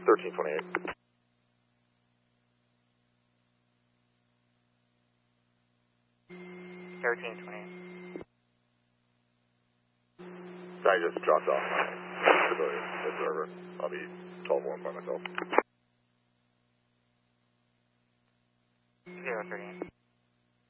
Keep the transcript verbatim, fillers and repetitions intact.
thirteen twenty-eight. thirteen twenty-eight. I just dropped off my civilian observer. I'll be twelve one by myself.